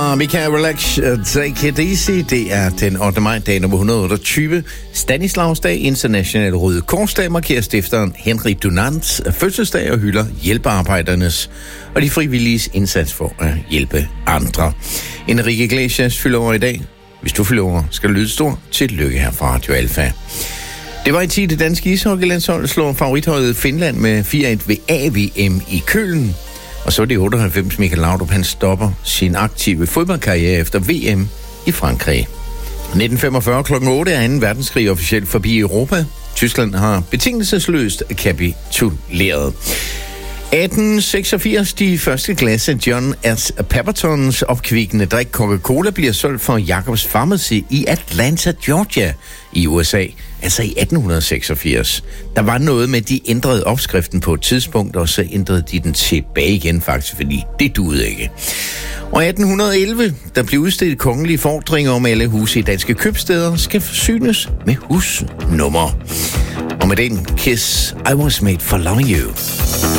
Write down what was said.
Vi kan relax, take it easy. Det er den 8. maj, dag nummer 128. Stanislavsdag, International Røde Korsdag, markerer stifteren Henry Dunants fødselsdag og hylder hjælpearbejdernes og de frivilliges indsats for at hjælpe andre. Enrique Iglesias fylder over i dag. Hvis du fylder over, skal du lyde stor. Tillykke her fra Radio Alfa. Det var i 10. Det danske ishockeylandshold slår favoritholdet Finland med 4-1 ved AVM i Køln. Og så er det 98, Michael Laudrup, han stopper sin aktive fodboldkarriere efter VM i Frankrig. 1945 kl. 8 er 2. verdenskrig officielt forbi Europa. Tyskland har betingelsesløst kapituleret. 1886, de første glas af John S. Pembertons opkvikkende drik Coca-Cola bliver solgt for Jacobs Pharmacy i Atlanta, Georgia i USA, altså i 1886. Der var noget med, de ændrede opskriften på et tidspunkt, og så ændrede de den tilbage igen faktisk, fordi det duede ikke. Og 1811, der blev udstedt kongelige fordringer om, alle huse i danske købstæder skal forsynes med husnummer. Og med den Kiss, I Was Made for Loving You.